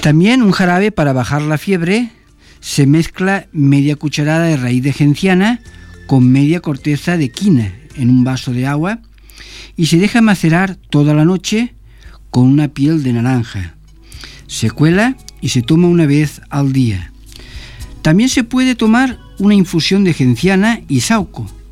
También un jarabe para bajar la fiebre. Se mezcla media cucharada de raíz de genciana con media corteza de quina en un vaso de agua y se deja macerar toda la noche con una piel de naranja. Se cuela y se toma una vez al día. También se puede tomar una infusión de genciana y saúco,